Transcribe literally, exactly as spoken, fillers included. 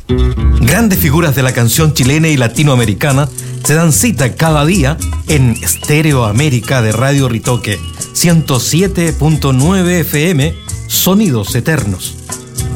Grandes figuras de la canción chilena y latinoamericana se dan cita cada día en Estéreo América de Radio Ritoque, ciento siete punto nueve F M, Sonidos Eternos.